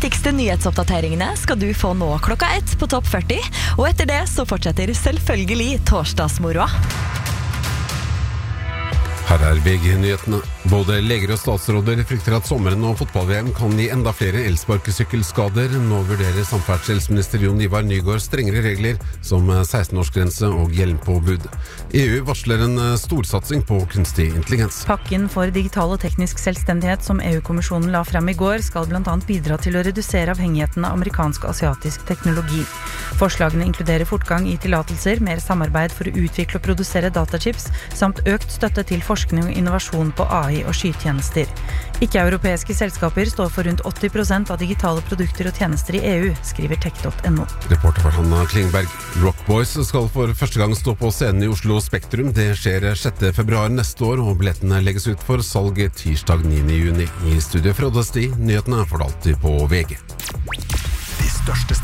viktigste nyhetsoppdateringene skal du få nå 1:00 på Topp 40, og etter det så fortsetter selvfølgelig torsdagsmoroa. Her VG-nyhetene. Både leger og statsråder frykter at sommeren og fotball-VM kan gi enda flere elsparkesykkelskader. Nå vurderer samferdselsminister Jon Ivar Nygård strengere regler som 16-årsgrense og hjelmpåbud. EU varsler en storsatsing på kunstig intelligens. Pakken for digital og teknisk selvstendighet som EU-kommisjonen la frem i går skal blant annet bidra til å redusere avhengigheten av amerikansk og asiatisk teknologi. Forslagene inkluderer fortgang i tillatelser, mer samarbeid for å utvikle og produsere datachips, samt økt støtte til forskning og innovasjon på AI og skytjenester. Ikke-europeiske selskaper står for rundt 80% av digitale produkter og tjenester i EU, skriver tech.no. Reporter var Hanna Klingberg. Rock Boys skal for første gang stå på scenen i Oslo Spektrum. Det skjer 6. februar neste år, og billettene legges ut for salg tirsdag 9. juni. I studio Frode Sti, nyhetene får du alltid på VG. De største